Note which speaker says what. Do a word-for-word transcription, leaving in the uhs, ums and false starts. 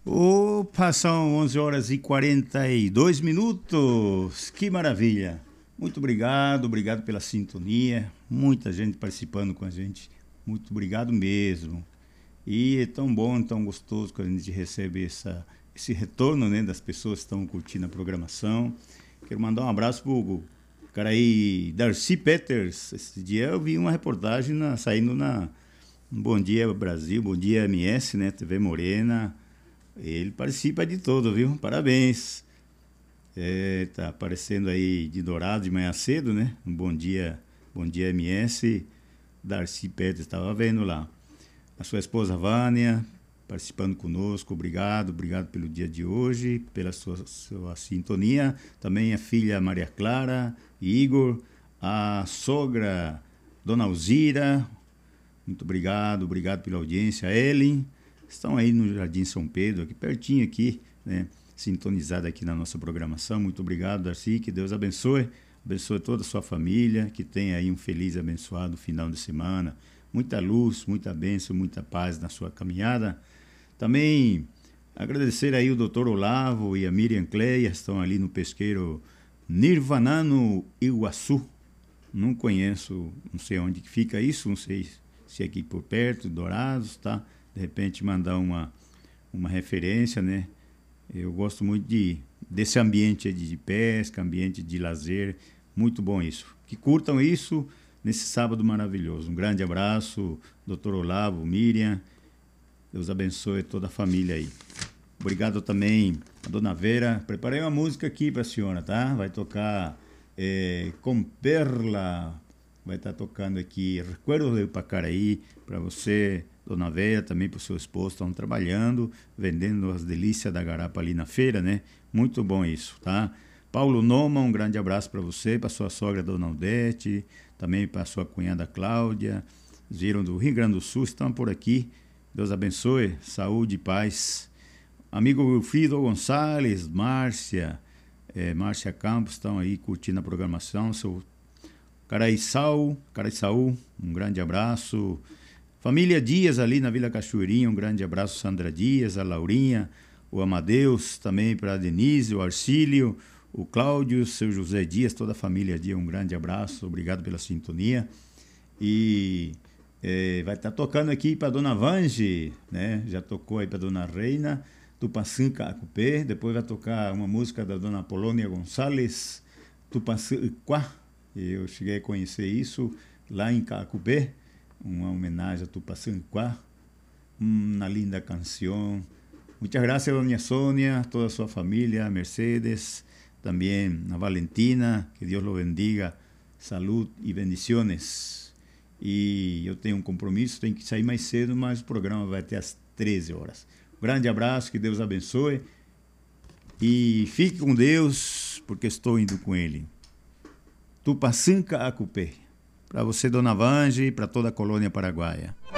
Speaker 1: Opa, são onze horas e quarenta e dois minutos. Que maravilha. Muito obrigado, obrigado pela sintonia. Muita gente participando com a gente. Muito obrigado mesmo. E é tão bom, tão gostoso quando a gente recebe essa, esse retorno, né, das pessoas que estão curtindo a programação. Quero mandar um abraço pro cara aí, Darcy Peters. Esse dia eu vi uma reportagem na, saindo na Bom Dia Brasil, Bom Dia M S, né, T V Morena. Ele participa de todo, viu? Parabéns. É, tá aparecendo aí de Dourado de manhã cedo, né? Um bom dia, bom dia M S. Darcy Peters, estava vendo lá. A sua esposa Vânia, participando conosco, obrigado, obrigado pelo dia de hoje, pela sua, sua sintonia. Também a filha Maria Clara, Igor, a sogra Dona Alzira, muito obrigado, obrigado pela audiência. A Ellen, estão aí no Jardim São Pedro, aqui pertinho aqui, né? Sintonizado aqui na nossa programação. Muito obrigado, Darcy, que Deus abençoe, abençoe toda a sua família, que tenha aí um feliz e abençoado final de semana. Muita luz, muita bênção, muita paz na sua caminhada. Também agradecer aí o doutor Olavo e a Miriam Cleia, estão ali no pesqueiro Nirvanano Iguaçu. Não conheço, não sei onde que fica isso, não sei se é aqui por perto, Dourados, tá? De repente mandar uma, uma referência, né? Eu gosto muito de, desse ambiente de, de pesca, ambiente de lazer, muito bom isso. Que curtam isso nesse sábado maravilhoso. Um grande abraço, doutor Olavo, Miriam, Deus abençoe toda a família aí. Obrigado também a dona Vera. Preparei uma música aqui para a senhora, tá? Vai tocar é, Com Perla, vai estar tocando aqui Recuerdos de Pacaraí, para você, dona Vera, também para o seu esposo, estão trabalhando, vendendo as delícias da garapa ali na feira, né? Muito bom isso, tá? Paulo Noma, um grande abraço para você, para sua sogra, dona Aldete, também para sua cunhada Cláudia, viram do Rio Grande do Sul, estão por aqui. Deus abençoe, saúde e paz. Amigo Wilfrido Gonçalves, Márcia, é, Márcia Campos, estão aí curtindo a programação. Seu Caraíçau, Caraíçau, um grande abraço. Família Dias ali na Vila Cachoeirinha, um grande abraço. Sandra Dias, a Laurinha, o Amadeus, também para a Denise, o Arcílio, o Cláudio, o seu José Dias, toda a família Dias, um grande abraço. Obrigado pela sintonia. E é, vai estar tá tocando aqui para dona Vange, né? Já tocou aí para dona Reina, Tupacim Cacupé. Depois vai tocar uma música da dona Polônia Gonçalves, Tupacim Quá. Eu cheguei a conhecer isso lá em Cacupé, uma homenagem a Tupacim Quá, uma linda canção. Muitas graças, dona Sônia, toda a sua família, Mercedes, também a Valentina, que Deus lo bendiga, saúde e bendiciones. E eu tenho um compromisso, tenho que sair mais cedo, mas o programa vai até às treze horas. Um grande abraço, que Deus abençoe e fique com Deus, porque estou indo com Ele. Tupacim Cacupé. Para você, dona Vange, e para toda a colônia paraguaia.